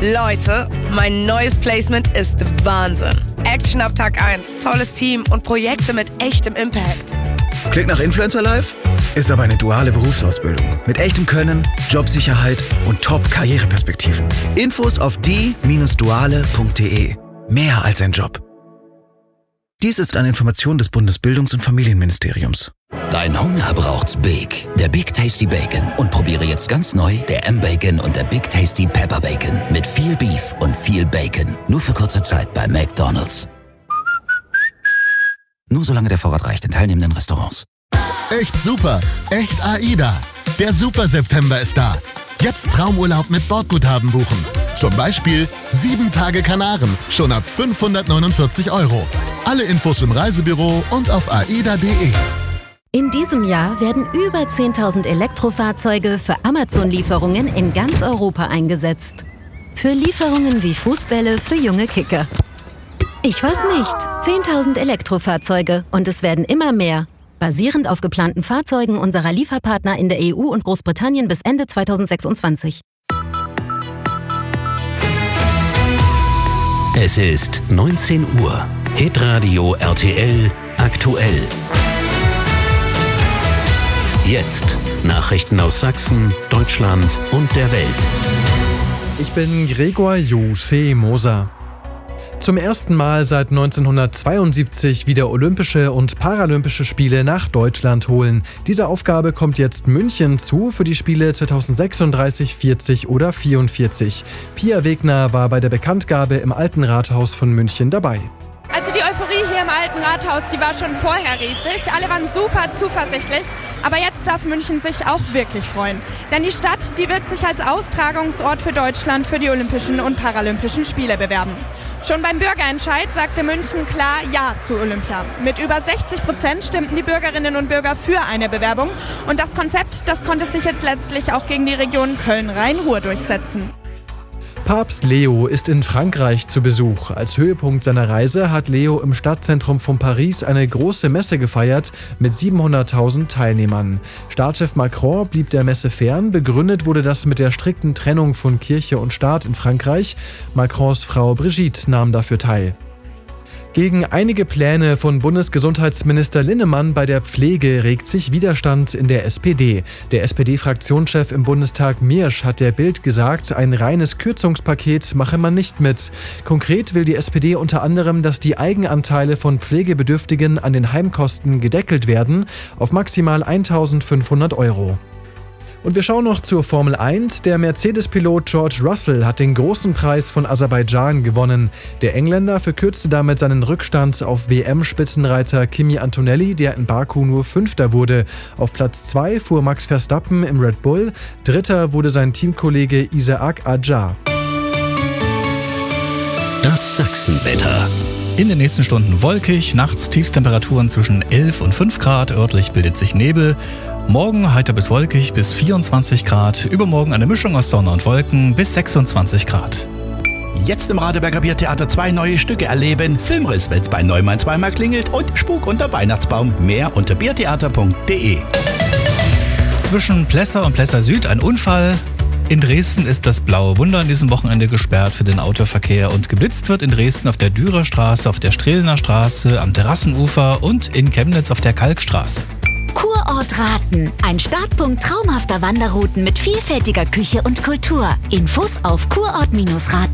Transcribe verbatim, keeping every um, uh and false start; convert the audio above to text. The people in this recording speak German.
Leute, mein neues Placement ist Wahnsinn. Action ab Tag eins, tolles Team und Projekte mit echtem Impact. Klingt nach Influencer Life? Ist aber eine duale Berufsausbildung. Mit echtem Können, Jobsicherheit und Top-Karriereperspektiven. Infos auf die Bindestrich duale Punkt de. Mehr als ein Job. Dies ist eine Information des Bundesbildungs- und Familienministeriums. Dein Hunger braucht's Big. Der Big Tasty Bacon. Und probiere jetzt ganz neu der M-Bacon und der Big Tasty Pepper Bacon. Mit viel Beef und viel Bacon. Nur für kurze Zeit bei McDonald's. Nur solange der Vorrat reicht in teilnehmenden Restaurants. Echt super. Echt AIDA. Der Super September ist da. Jetzt Traumurlaub mit Bordguthaben buchen. Zum Beispiel sieben Tage Kanaren, schon ab fünfhundertneunundvierzig Euro. Alle Infos im Reisebüro und auf aida punkt de. In diesem Jahr werden über zehntausend Elektrofahrzeuge für Amazon-Lieferungen in ganz Europa eingesetzt. Für Lieferungen wie Fußbälle für junge Kicker. Ich weiß nicht. zehntausend Elektrofahrzeuge und es werden immer mehr. Basierend auf geplanten Fahrzeugen unserer Lieferpartner in der E U und Großbritannien bis Ende zweitausendsechsundzwanzig. Es ist neunzehn Uhr. Hitradio R T L aktuell. Jetzt Nachrichten aus Sachsen, Deutschland und der Welt. Ich bin Gregor Jose Moser. Zum ersten Mal seit neunzehnhundertzweiundsiebzig wieder Olympische und Paralympische Spiele nach Deutschland holen. Dieser Aufgabe kommt jetzt München zu für die Spiele zweitausendsechsunddreißig, vierzig oder vierundvierzig. Pia Wegner war bei der Bekanntgabe im Alten Rathaus von München dabei. Also die Euphorie hier im Alten Rathaus, die war schon vorher riesig. Alle waren super zuversichtlich. Aber jetzt darf München sich auch wirklich freuen. Denn die Stadt, die wird sich als Austragungsort für Deutschland für die Olympischen und Paralympischen Spiele bewerben. Schon beim Bürgerentscheid sagte München klar Ja zu Olympia. Mit über sechzig Prozent stimmten die Bürgerinnen und Bürger für eine Bewerbung. Und das Konzept, das konnte sich jetzt letztlich auch gegen die Region Köln-Rhein-Ruhr durchsetzen. Papst Leo ist in Frankreich zu Besuch. Als Höhepunkt seiner Reise hat Leo im Stadtzentrum von Paris eine große Messe gefeiert mit siebenhunderttausend Teilnehmern. Staatschef Macron blieb der Messe fern. Begründet wurde das mit der strikten Trennung von Kirche und Staat in Frankreich. Macrons Frau Brigitte nahm dafür teil. Gegen einige Pläne von Bundesgesundheitsminister Linnemann bei der Pflege regt sich Widerstand in der S P D. Der S P D-Fraktionschef im Bundestag Miersch hat der Bild gesagt, ein reines Kürzungspaket mache man nicht mit. Konkret will die S P D unter anderem, dass die Eigenanteile von Pflegebedürftigen an den Heimkosten gedeckelt werden auf maximal eintausendfünfhundert Euro. Und wir schauen noch zur Formel eins. Der Mercedes-Pilot George Russell hat den großen Preis von Aserbaidschan gewonnen. Der Engländer verkürzte damit seinen Rückstand auf W M-Spitzenreiter Kimi Antonelli, der in Baku nur Fünfter wurde. Auf Platz zwei fuhr Max Verstappen im Red Bull. Dritter wurde sein Teamkollege Isaac Adjar. Das Sachsenwetter. In den nächsten Stunden wolkig, nachts Tiefstemperaturen zwischen elf und fünf Grad, örtlich bildet sich Nebel. Morgen heiter bis wolkig bis vierundzwanzig Grad, übermorgen eine Mischung aus Sonne und Wolken bis sechsundzwanzig Grad. Jetzt im Radeberger Biertheater zwei neue Stücke erleben. Filmriss, wenn's bei Neumann zweimal klingelt und Spuk unter Weihnachtsbaum. Mehr unter biertheater punkt de. Zwischen Plesser und Plesser Süd ein Unfall. In Dresden ist das Blaue Wunder an diesem Wochenende gesperrt für den Autoverkehr und geblitzt wird in Dresden auf der Dürerstraße, auf der Strehlener Straße, am Terrassenufer und in Chemnitz auf der Kalkstraße. Kurort Raten. Ein Startpunkt traumhafter Wanderrouten mit vielfältiger Küche und Kultur. Infos auf kurort Raten.